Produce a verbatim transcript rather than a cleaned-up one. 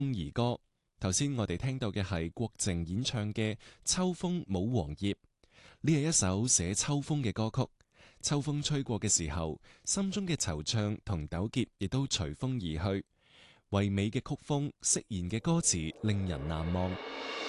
兒歌。頭先我哋聽到嘅係郭靜演唱嘅《秋風舞黃葉》，呢係一首寫秋風嘅歌曲。秋風吹過嘅時候，心中嘅惆悵同糾結亦都隨風而去。唯美嘅曲風，釋然嘅歌詞，令人難忘。